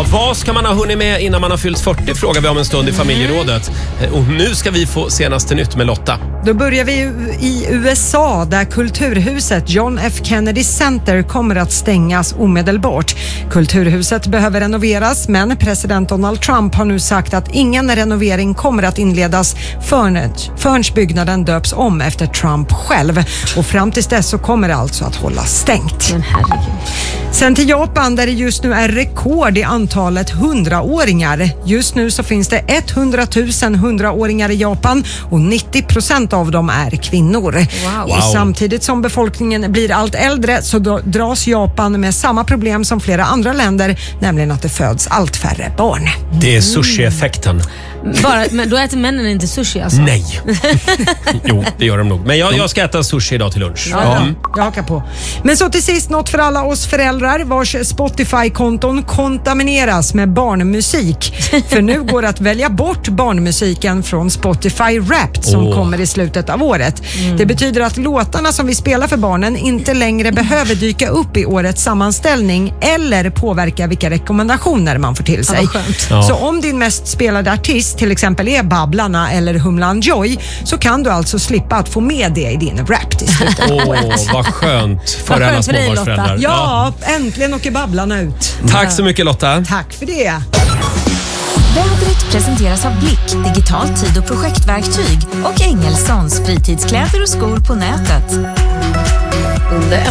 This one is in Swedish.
Ja, vad ska man ha hunnit med innan man har fyllt 40, frågar vi om en stund i familjerådet. Och nu ska vi få senaste nytt med Lotta. Då börjar vi i USA där kulturhuset John F. Kennedy Center kommer att stängas omedelbart. Kulturhuset behöver renoveras, men president Donald Trump har nu sagt att ingen renovering kommer att inledas förrän byggnaden döps om efter Trump själv. Och fram tills dess så kommer det alltså att hålla stängt. Men herregud. Sen till Japan där det just nu är rekord i antalet 100-åringar. Just nu så finns det 100 000 100-åringar i Japan och 90% av dem är kvinnor. Wow. Och samtidigt som befolkningen blir allt äldre så dras Japan med samma problem som flera andra länder, nämligen att det föds allt färre barn. Det är sushi-effekten. Men då äter männen inte sushi alltså? Nej. Jo, det gör de nog. Men jag ska äta sushi idag till lunch. Ja. Jag hakar på. Men så till sist något för alla oss föräldrar vars Spotify-konton kontamineras med barnmusik. För nu går det att välja bort barnmusiken från Spotify Wrapped som kommer i slutet av året. Det betyder att låtarna som vi spelar för barnen inte längre behöver dyka upp i årets sammanställning eller påverka vilka rekommendationer man får till sig. Så om din mest spelade artist till exempel är Babblarna eller Humlan Joy så kan du alltså slippa att få med det i din Wrapped i slutet av året. Vad skönt för alla småbarnsföräldrar. Ja, äntligen åker Babblarna ut. Tack så mycket Lotta. Tack för det. Vädret presenteras av Blick, digital tid- och projektverktyg och Engelsons fritidskläder och skor på nätet. Under